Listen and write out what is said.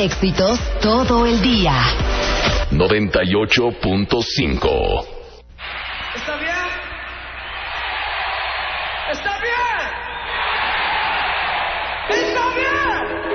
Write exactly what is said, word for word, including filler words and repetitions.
éxitos todo el día. noventa y ocho punto cinco. ¿Está bien? ¿Está bien? ¡Está bien!